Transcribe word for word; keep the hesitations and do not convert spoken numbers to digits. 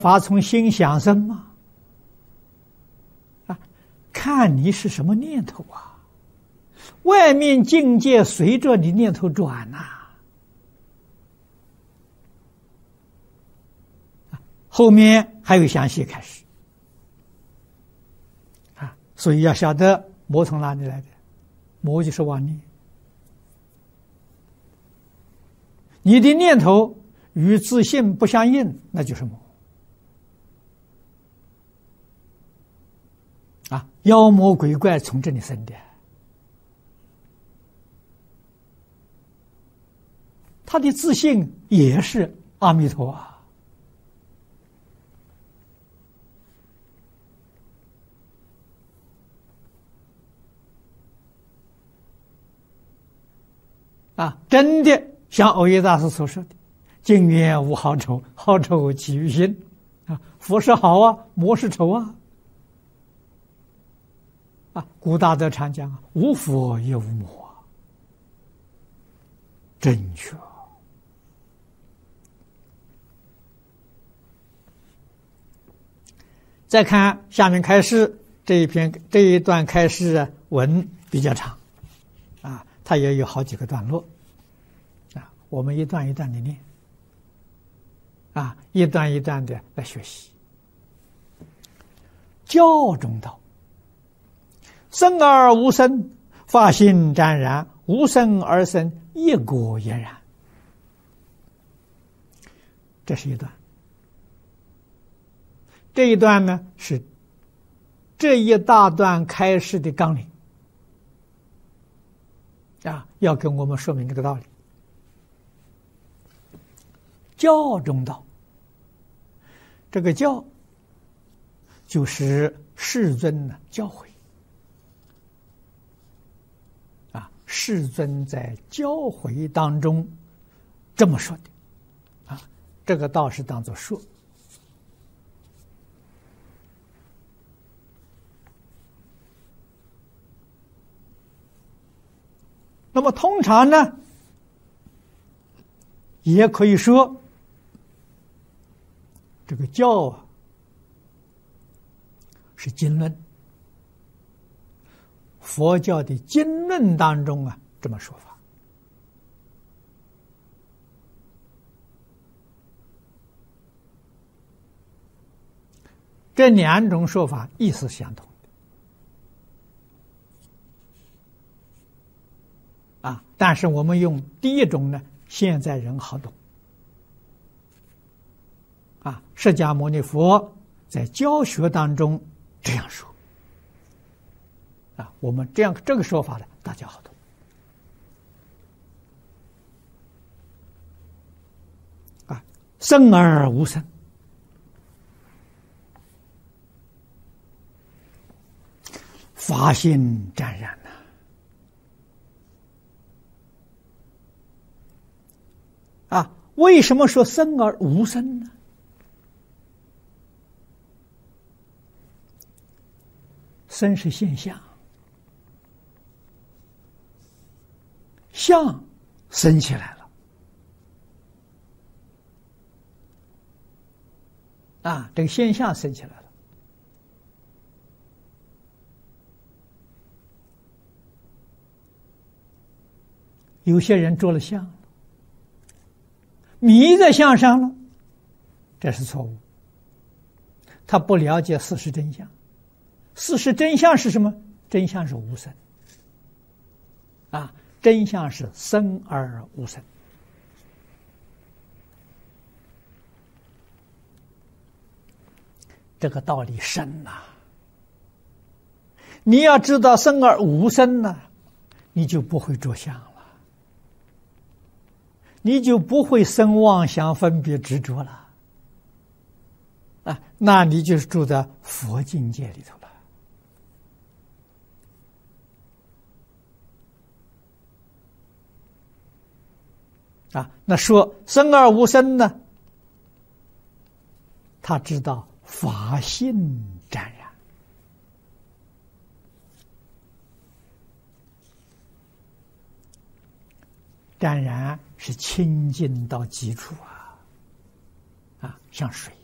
法从心想生嘛，啊，看你是什么念头啊，外面境界随着你念头转呐、啊，后面还有详细开始，啊，所以要晓得魔从哪里来的，魔就是妄念，你的念头与自信不相应，那就是魔。啊，妖魔鬼怪从这里生的，他的自信也是阿弥陀啊，啊，真的像藕益大师所说的“境缘无好丑，好丑起于心”，啊，佛是好啊，魔是丑啊。啊，古大德常讲啊，无佛也无魔，正确。再看下面开示这一篇这一段开示啊，文比较长，啊，它也有好几个段落，啊，我们一段一段的念，啊，一段一段的来学习。教中道。生而无生，法性湛然；无生而生，业果俨然。这是一段。这一段呢，是这一大段开示的纲领啊，要跟我们说明这个道理。教中道，这个教就是世尊呢教诲。世尊在教诲当中这么说的，啊，这个道是当作说。那么通常呢，也可以说，这个教啊是经论。佛教的经论当中啊，这么说法。这两种说法意思相同的啊，但是我们用第一种呢，现在人好懂啊。释迦牟尼佛在教学当中这样说。啊，我们这样这个说法呢，大家好懂。啊，生而无生，法性湛然呐、啊。啊，为什么说生而无生呢？生是现象。相生起来了啊，这个现象生起来了。有些人着了相，迷在相上了，这是错误。他不了解事实真相。事实真相是什么？真相是无生啊。真相是生而无生，这个道理深呐、啊。你要知道生而无生呢，你就不会着相了，你就不会生妄想分别执着了啊，那你就是住在佛境界里头了。啊，那说生而无生呢？他知道法性湛然，湛然是清净到极处啊，啊，像水。